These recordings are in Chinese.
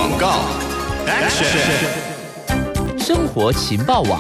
广告 ，Action！ 生活情报网。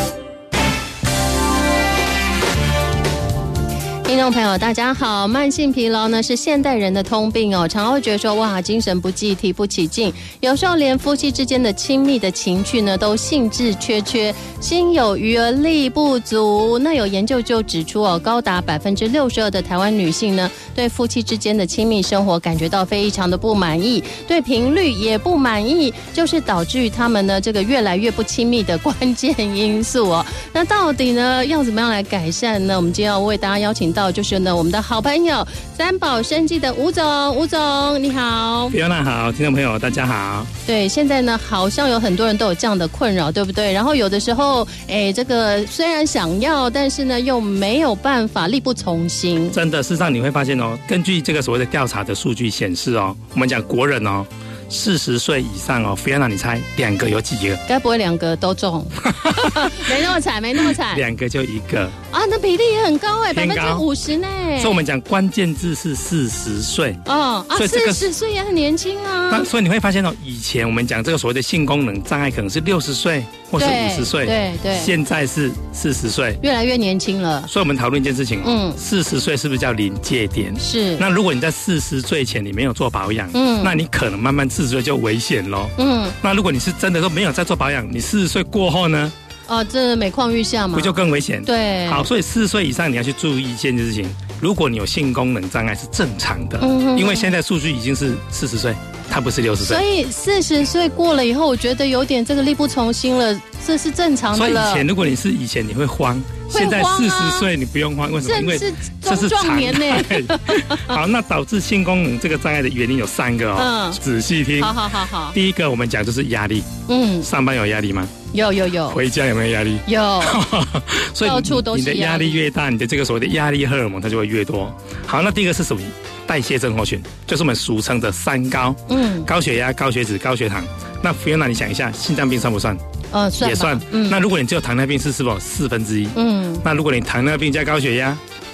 听众朋友大家好，慢性疲劳呢是现代人的通病哦，常会觉得说哇精神不济提不起劲，有时候连夫妻之间的亲密的情趣呢都兴致缺，心有余而力不足。那有研究就指出哦，高达62%的台湾女性呢对夫妻之间的亲密生活感觉到非常的不满意，对频率也不满意，就是导致于他们呢这个越来越不亲密的关键因素哦。那到底呢要怎么样来改善呢？我们今天要为大家邀请到就是呢我们的好朋友三宝生技的吴总你好。 Fiona 好，听众朋友大家好。 对，现在呢好像有很多人都有这样的困扰，对不对？然后有的时候这个虽然想要，但是呢又没有办法，力不从心。 真的，事实上你会发现哦，根据这个所谓的调查的数据显示哦，我们讲国人哦，40岁以上哦 ，Fiona 你猜2个有几个？ 该不会2个都中？没那么惨 ，2个就1个啊，那比例也很高哎，50%呢。 所以我们讲关键字是40岁哦，所以40岁也很年轻啊。 那所以你会发现哦，以前我们讲这个所谓的性功能障碍可能是60岁或是50岁， 对， 现在是40岁， 越来越年轻了。 所以我们讨论一件事情哦，40岁是不是叫临界点？ 是。 那如果你在40岁前你没有做保养，那你可能慢慢40岁就危险咯。那如果你是真的都没有在做保养，你40岁过后呢？ 哦，这每况愈下嘛， 不就更危险？ 对。 好，所以40岁以上你要去注意一件事情，如果你有性功能障碍是正常的，因为现在数据已经是40岁，它不是60岁。 所以40岁过了以后，我觉得有点这个力不从心了，这是正常的了。 所以以前如果你是以前你会慌，现在40岁你不用慌，为什么？因为这是中年呢。 好，那导致性功能这个障碍的原因有3个哦，仔细听。 好。 第一个我们讲就是压力。上班有压力吗？ 有。 回家有没有压力？ 有。 所以到处都是你的压力越大，你的这个所谓的压力荷尔蒙它就会越多。好，那第一个是属于代谢症候群，就是我们俗称的3高。高血压、高血脂、高血糖。那 Fiona 你想一下，心脏病算不算？ 算。 也算。那如果你只有糖尿病是否1/4？那如果你糖尿病加高血压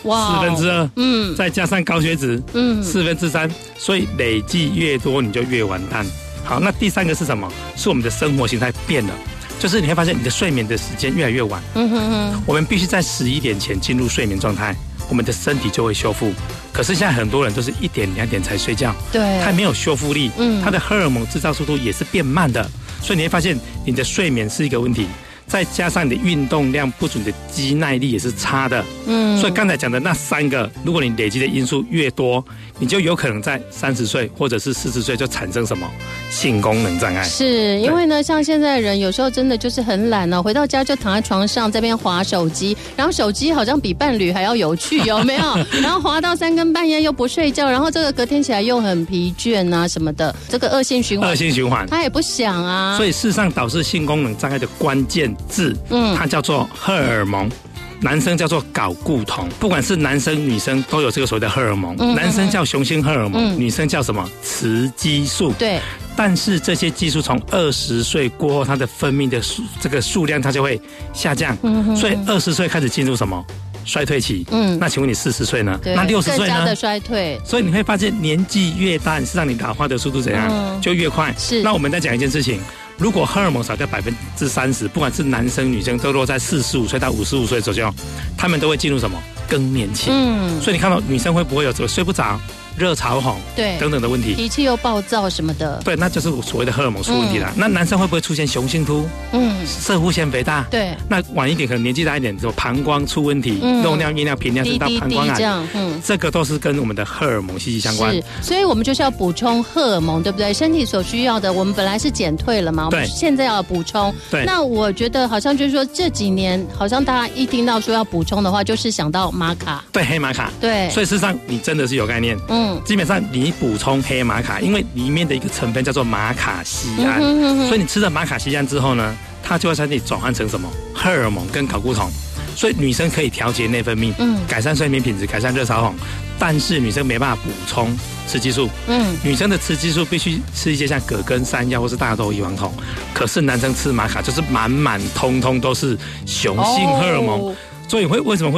，2/4。再加上高血脂，3/4。所以累计越多你就越完蛋。好，那第3个是什么？是我们的生活形态变了，就是你会发现你的睡眠的时间越来越晚。我们必须在11点前进入睡眠状态，我们的身体就会修复。可是现在很多人都是1点2点才睡觉， 对， 它没有修复力，它的荷尔蒙制造速度也是变慢的，所以你会发现你的睡眠是一个问题。再加上你的运动量不足，你的肌耐力也是差的。所以刚才讲的那3个，如果你累积的因素越多，你就有可能在30岁或者是40岁就产生什么性功能障碍。 是因为呢，像现在人有时候真的就是很懒哦，回到家就躺在床上这边滑手机，然后手机好像比伴侣还要有趣，有没有？然后滑到3更半夜又不睡觉，然后这个隔天起来又很疲倦啊什么的，这个恶性循环，他也不想啊。 所以事实上导致性功能障碍的关键字，它叫做荷尔蒙。男生叫做睾固酮，不管是男生女生都有这个所谓的荷尔蒙。男生叫雄性荷尔蒙，女生叫什么？雌激素。 对。 但是这些激素从20岁过后，它的分泌的这个数量它就会下降。所以20岁开始进入什么？衰退期。那请问你40岁呢？那60岁呢？ 更加的衰退。 所以你会发现年纪越大，是让你老化的速度怎样？就越快。 是。 那我们再讲一件事情。如果荷尔蒙少掉30%，不管是男生女生，都落在45岁到55岁左右，他们都会进入什么更年期？所以你看到女生会不会有这个睡不着、热潮红， 对等等的问题， 脾气又暴躁什么的？ 对，那就是所谓的荷尔蒙出问题了。那男生会不会出现雄性秃？射护腺肥大？ 对。 那晚一点可能年纪大一点之后，膀胱出问题，漏尿、夜尿、频尿甚至到膀胱癌，这个都是跟我们的荷尔蒙息息相关。 是，所以我们就是要补充荷尔蒙，对不对？身体所需要的，我们本来是减退了嘛，我们现在要补充。 对。 那我觉得好像就是说这几年，好像大家一听到说要补充的话，就是想到玛卡。 对，黑玛卡。 对。 所以事实上你真的是有概念。基本上你补充黑玛卡，因为里面的一个成分叫做马卡西胺，所以你吃了马卡西胺之后呢，它就会在身体转换成什么荷尔蒙跟睾固酮。所以女生可以调节内分泌，改善睡眠品质，改善热潮红，但是女生没办法补充雌激素。女生的雌激素必须吃一些像葛根山药或是大豆异黄酮，可是男生吃玛卡就是满满通通都是雄性荷尔蒙。所以为什么会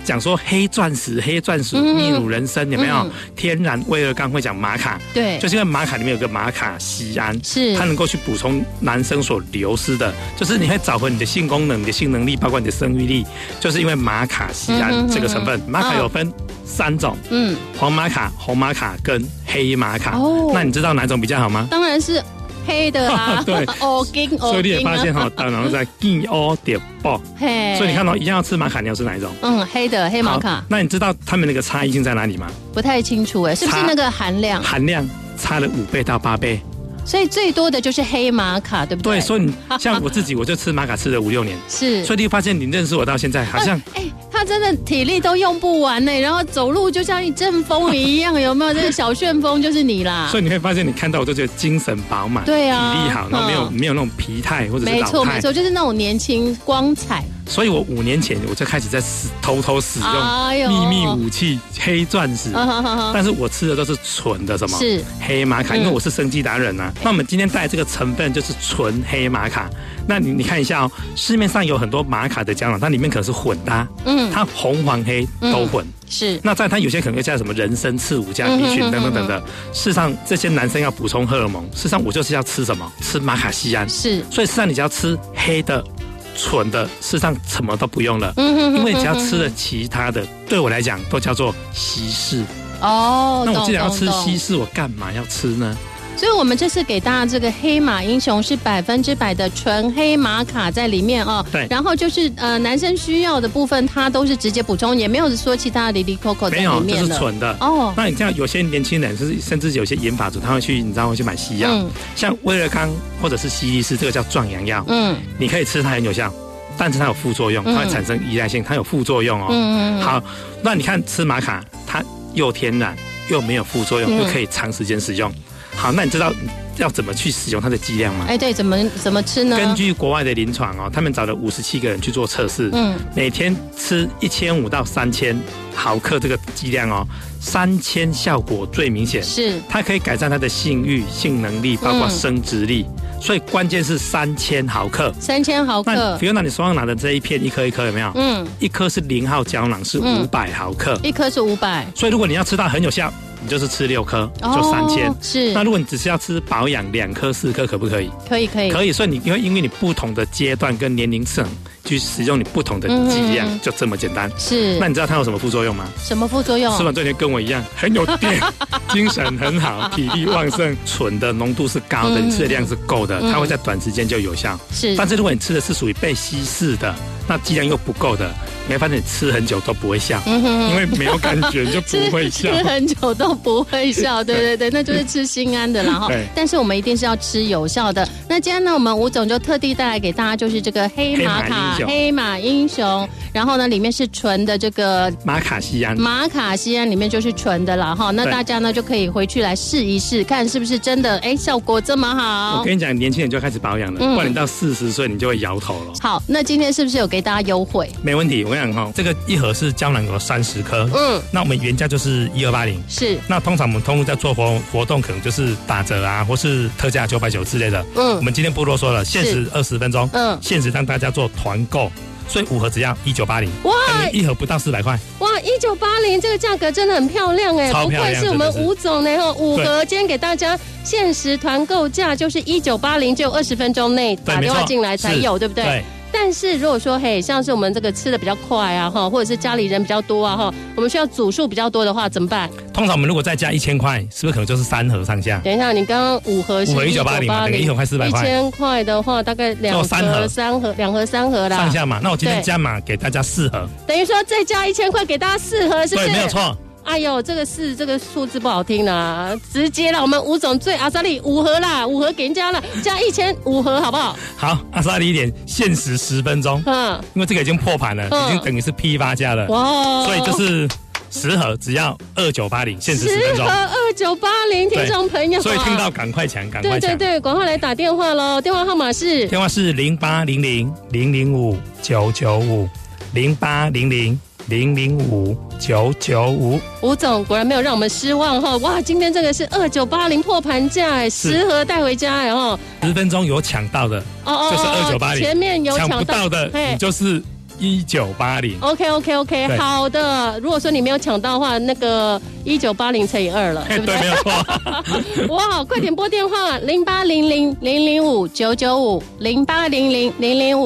讲说黑钻石泌乳人参有没有？天然威尔刚会讲玛卡， 对， 就是因为玛卡里面有个玛卡酰胺， 是它能够去补充男生所流失的，就是你会找回你的性功能、你的性能力，包括你的生育力，就是因为玛卡酰胺这个成分。玛卡有分3种，黄玛卡、红玛卡跟黑玛卡。那你知道哪种比较好吗？ 当然是黑的啊， 对，所以你也发现哈，大脑在金欧点爆，所以你看到一样要吃玛卡，你要吃哪一种？ 黑的黑玛卡。 那你知道他们那个差异性在哪里吗？ 不太清楚哎，是不是那个含量差了5倍到8倍？ 所以最多的就是黑玛卡，对不对？ 对，所以你像我自己，我就吃玛卡吃了5、6年， 是， 所以你发现你认识我到现在，好像他真的体力都用不完呢，然后走路就像一阵风一样，有没有？这个小旋风就是你啦。 所以你会发现，你看到我就觉得精神饱满， 对啊， 体力好，然后没有那种疲态或者是老态， 没错，就是那种年轻光彩。 所以我5年前我就开始在偷偷使用秘密武器黑钻石，但是我吃的都是纯的什么？是黑玛卡，因为我是生技达人啊。那我们今天带来这个成分就是纯黑玛卡。那你看一下哦，市面上有很多玛卡的胶囊，它里面可能是混搭，它红黄黑都混。 是， 那它有些可能会加什么人参、刺五加 B 群等等等等。事实上，这些男生要补充荷尔蒙，事实上我就是要吃什么？吃玛卡酰胺。是，所以事实上你只要吃黑的、纯的，事实上什么都不用了。因为你只要吃了其他的，对我来讲都叫做稀释。那我既然要吃稀释，我干嘛要吃呢？ 所以我们这次给大家这个黑马英雄是100%的纯黑玛卡在里面哦。 对。 然后就是男生需要的部分，它都是直接补充，也没有说其他的里里扣扣在里面的。 没有，就是纯的。那你这样有些年轻人甚至有些研发组，他会去你知道会去买西药，像威尔刚或者是西力士，这个叫壮阳药。你可以吃它很有效，但是它有副作用，它会产生依赖性，它有副作用哦。好，那你看吃玛卡，它又天然又没有副作用，又可以长时间使用。好，那你知道要怎么去使用它的剂量吗？ 对，怎么吃呢？ 根据国外的临床他们找了57个人去做测试，每天吃1500到3000毫克这个剂量3000效果最明显，是它可以改善他的性欲、性能力，包括生殖力。所以关键是3000毫克。3000毫克。那比如你手上拿的这一片，一颗一颗有没有？一颗是0号胶囊，是500毫克。一颗是500。所以如果你要吃到很有效，你就是吃6颗，就3000。是。那如果你只是要吃保养2颗4颗，可不可以？可以。可以。所以因为你不同的阶段跟年龄层去使用你不同的剂量，就这么简单。是。那你知道它有什么副作用吗？什么副作用？吃完这天跟我一样，很有电，精神很好，体力旺盛。纯的浓度是高的，你吃的量是够的，它会在短时间就有效。是。但是如果你吃的是属于被稀释的，那剂量又不够的，你会发现你吃很久都不会笑，因为没有感觉就不会笑。吃很久都不会笑，对，那就是吃心安的啦哈。但是我们一定是要吃有效的。那今天呢，我们吴总就特地带来给大家，就是这个黑玛卡黑马英雄，然后呢里面是纯的这个玛卡酰胺，玛卡酰胺里面就是纯的啦哈。那大家呢就可以回去来试一试，看是不是真的效果这么好。我跟你讲，年轻人就开始保养了，不然你到40岁你就会摇头了。好，那今天是不是有给大家优惠？没问题，我跟你讲这个一盒是胶囊有30颗，那我们原价就是1280，是。那通常我们通路在做活动，可能就是打折啊，或是特价990之类的。我们今天不啰嗦了，限时20分钟，限时让大家做团购，所以5盒只要1980，哇，一盒不到400块，哇，1980这个价格真的很漂亮哎，不愧是我们吴总呢，5盒今天给大家限时团购价就是1980，只有20分钟内打电话进来才有，对不对？对。但是如果说像是我们这个吃的比较快啊或者是家里人比较多啊我们需要组数比较多的话怎么办？通常我们如果再加1000块，是不是可能就是3盒上下？等一下，你刚刚5盒是1980嘛，等于1盒快400块。1000块的话，大概2盒3盒啦。上下嘛，那我今天加码给大家4盒，等于说再加1000块给大家4盒，是不是？对，没有错。哎呦，这个数字不好听啦，直接啦，我们吴总最阿萨利5盒啦，5盒给人家了，加1500盒好不好？好，阿萨利一点，限时10分钟，因为这个已经破盘了，已经等于是批发价了，哇，所以就是10盒只要2980，限时10分钟，10盒2980，听众朋友，所以听到赶快抢，赶快抢，对，赶快来打电话喽，电话号码是0800-005-995，0800-005-995。吴总果然没有让我们失望哈！哇，今天这个是2980破盘价，10盒带回家，然后10分钟有抢到的，就是2980，前面有抢不到的，你就是 1980。 OK， 好的。如果说你没有抢到的话，那个1980乘以2了，对不对？ 对，没有错。 哇，快点拨电话08000005995508000005。